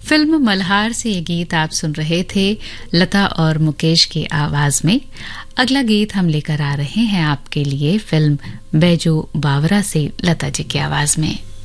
Film Malhar से ये गीत आप सुन रहे थे लता और मुकेश की आवाज में। अगला गीत हम लेकर आ रहे हैं आपके लिए फिल्म बैजू बावरा से लता जी की आवाज में।